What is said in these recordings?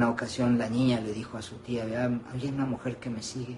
una ocasión la niña le dijo a su tía, ¿verdad? Hay una mujer que me sigue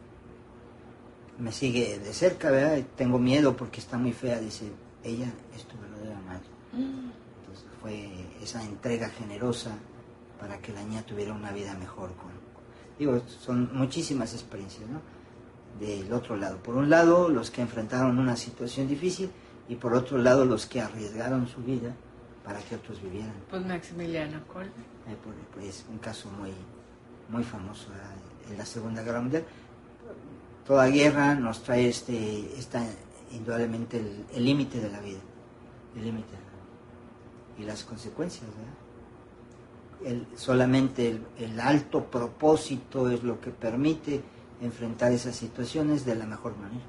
de cerca, ¿verdad? Tengo miedo porque está muy fea. Dice, ella es tu verdadera madre. Entonces fue esa entrega generosa para que la niña tuviera una vida mejor. Digo, son muchísimas experiencias, ¿no? Del otro lado. Por un lado, los que enfrentaron una situación difícil, y por otro lado, los que arriesgaron su vida para que otros vivieran. Pues Maximiliano Kolbe. Es un caso muy, muy famoso, ¿verdad? En la Segunda Guerra Mundial. Toda guerra nos trae indudablemente el límite de la vida, el límite y las consecuencias, ¿verdad? Solamente el alto propósito es lo que permite enfrentar esas situaciones de la mejor manera,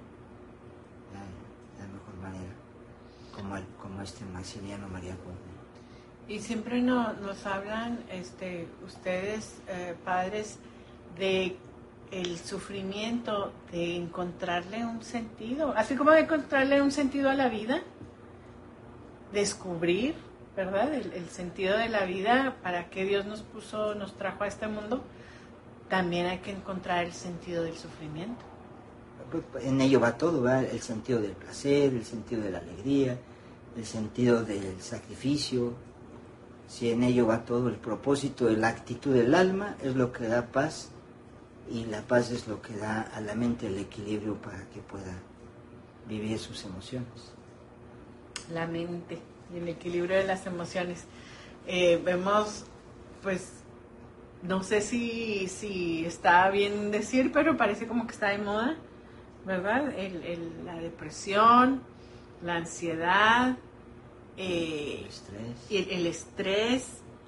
como Maximiliano María Kolbe. Y siempre nos hablan ustedes, padres, de el sufrimiento, de encontrarle un sentido, así como de encontrarle un sentido a la vida, descubrir, ¿verdad? El sentido de la vida, para qué Dios nos trajo a este mundo. También hay que encontrar el sentido del sufrimiento. En ello va todo, ¿verdad? El sentido del placer, el sentido de la alegría, el sentido del sacrificio. Si en ello va todo, el propósito de la actitud del alma es lo que da paz, y la paz es lo que da a la mente el equilibrio para que pueda vivir sus emociones. La mente y el equilibrio de las emociones. Vemos, pues, no sé si está bien decir, pero parece como que está de moda, ¿verdad? La depresión, la ansiedad, el estrés,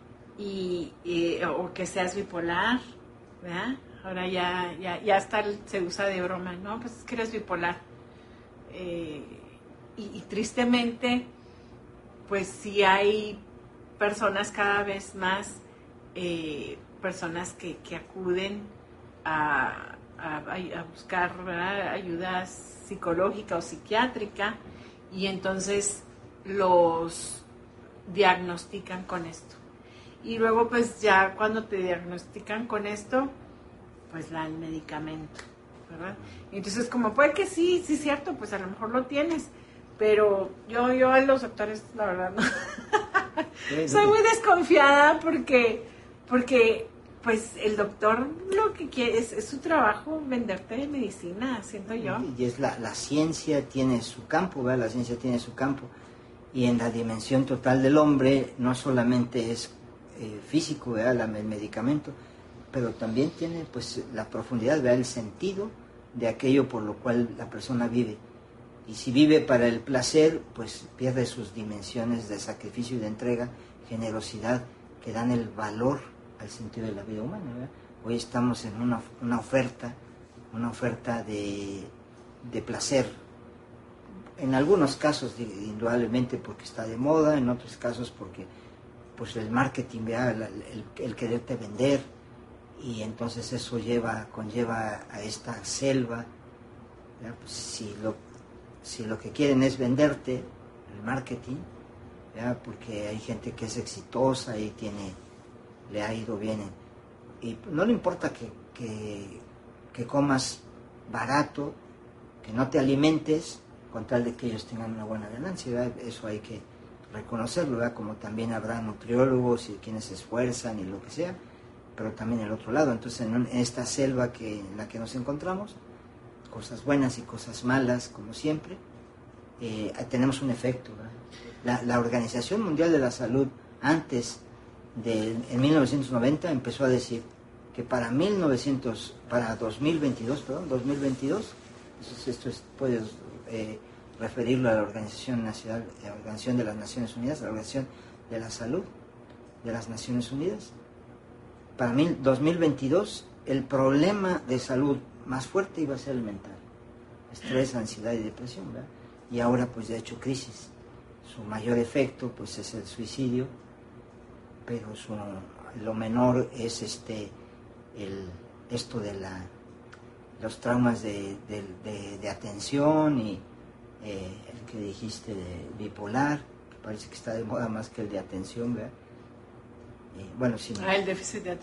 o que seas bipolar, ¿verdad? Ahora ya hasta se usa de broma, ¿no? Pues es que eres bipolar. Y tristemente, pues sí hay personas cada vez más, personas que acuden a buscar, ¿verdad?, ayuda psicológica o psiquiátrica, y entonces los diagnostican con esto. Y luego pues ya cuando te diagnostican con esto, pues el medicamento, ¿verdad? Y entonces como puede que sí, cierto, pues a lo mejor lo tienes, pero yo a los doctores, la verdad, no. Soy muy desconfiada porque pues el doctor lo que quiere es su trabajo, venderte medicina, siento yo. Y es la ciencia tiene su campo, ¿verdad? La ciencia tiene su campo, y en la dimensión total del hombre no solamente es físico, ¿verdad?, el medicamento, pero también tiene pues la profundidad, ¿verdad?, el sentido de aquello por lo cual la persona vive. Y si vive para el placer, pues pierde sus dimensiones de sacrificio y de entrega, generosidad, que dan el valor al sentido de la vida humana, ¿verdad? Hoy estamos en una oferta de placer. En algunos casos, indudablemente, porque está de moda, en otros casos porque pues el marketing, ¿verdad?, el quererte vender, y entonces eso conlleva a esta selva, ¿verdad? Pues si lo que quieren es venderte, el marketing, ¿verdad?, porque hay gente que es exitosa y le ha ido bien, y no le importa que comas barato, que no te alimentes, con tal de que ellos tengan una buena ganancia, ¿verdad? Eso hay que reconocerlo, ¿verdad? Como también habrá nutriólogos y quienes se esfuerzan y lo que sea, pero también el otro lado. Entonces en esta selva en la que nos encontramos, cosas buenas y cosas malas, como siempre, tenemos un efecto, ¿verdad? La Organización Mundial de la Salud, en 1990, empezó a decir que para 2022, puedes referirlo a la Organización Nacional, la Organización de las Naciones Unidas, la Organización de la Salud de las Naciones Unidas. Para 2022, el problema de salud más fuerte iba a ser el mental: estrés, ansiedad y depresión, ¿verdad? Y ahora pues ya ha hecho crisis. Su mayor efecto pues es el suicidio, pero lo menor es esto de los traumas de atención, y el que dijiste de bipolar, que parece que está de moda más que el de atención, ¿verdad? Bueno, sí. El déficit de atención.